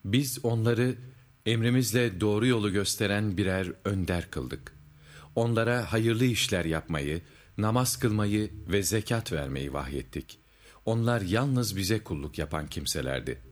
Biz onları emrimizle doğru yolu gösteren birer önder kıldık. Onlara hayırlı işler yapmayı, namaz kılmayı ve zekat vermeyi vahyettik. Onlar yalnız bize kulluk yapan kimselerdi.